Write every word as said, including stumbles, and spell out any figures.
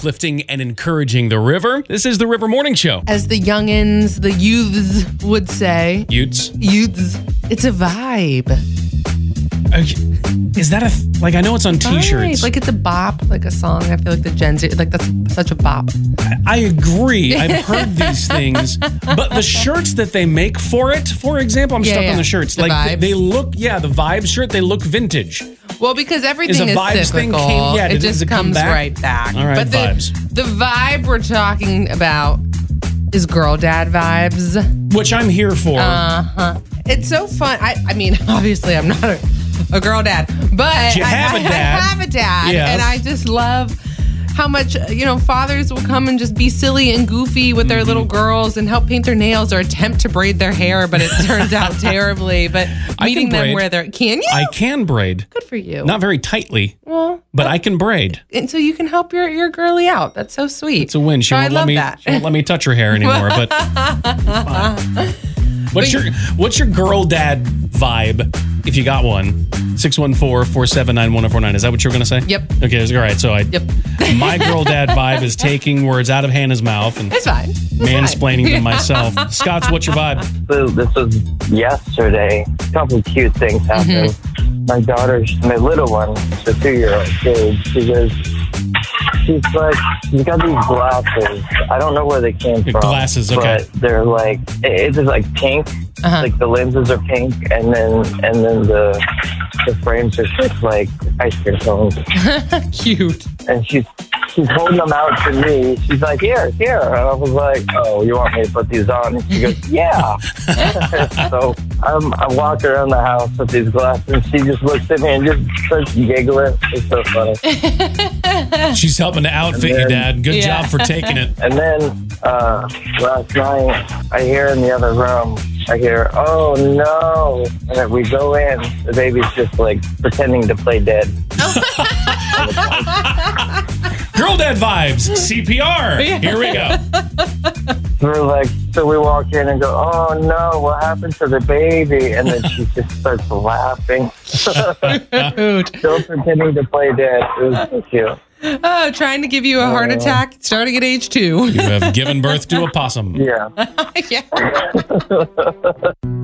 uplifting and encouraging the river. This is the River Morning Show. As the youngins, the youths would say. Utes. Youths. It's a vibe. Is that a, like, I know it's on t-shirts. Vibe. Like it's a bop, like a song. I feel like the Gen Z, like that's such a bop. I, I agree. I've heard these things, but the shirts that they make for it, for example, I'm Yeah, stuck yeah. on the shirts. The like vibes. they look, yeah, the Vibes shirt, they look vintage. Well, because everything Is is, a vibes thing cyclical. came- yeah, it did- just does it come comes back? right back. All right, but the, vibes. the vibe we're talking about is girl dad vibes. Which I'm here for. Uh-huh. It's so fun. I, I mean, obviously, I'm not a, a girl dad, but You I, have I, a dad. I have a dad, Yes. and I just love how much, you know, fathers will come and just be silly and goofy with their Mm-hmm. little girls and help paint their nails or attempt to braid their hair, but it turns out terribly. But I meeting can them braid. where they're, can you? I can braid. Good for you. Not very tightly, well, but I can braid. and so you can help your, your girly out. That's so sweet. It's a win. She So I won't let love me. that. She won't let me touch her hair anymore. But fine. What's your What's your girl dad vibe? If you got one, six one four, four seven nine, one oh four nine. Is that what you were gonna say? Yep. Okay. All right. So I. Yep. My girl dad vibe is taking words out of Hannah's mouth and It's fine. It's mansplaining fine. them myself. Scott's, what's your vibe? So this was yesterday. A couple of cute things happened. Mm-hmm. My daughter, my little one, the two-year-old kid, she goes, she's like, she's got these glasses. I don't know where they came from. Glasses, okay. But they're like, it's just like pink. Uh-huh. Like the lenses are pink, and then and then the the frames are just like ice cream cones. Cute. And she's she's holding them out to me. She's like, here, here. And I was like, oh, you want me to put these on? And she goes, yeah. So I'm, I walk around the house with these glasses, and she just looks at me and just starts giggling. It's so funny. She's helping to outfit And you, then- Dad. Good Yeah. job for taking it. And then uh, last night, I hear in the other room, I hear, oh, no. And then we go in. The baby's just like pretending to play dead. Girl dad vibes. C P R. Here we go. We're like, so we walk in and go, oh no, what happened to the baby? And then she just starts laughing. Still pretending to play dead. It was so cute. Oh, trying to give you a heart attack starting at age two. You have given birth to a possum. Yeah. Yeah.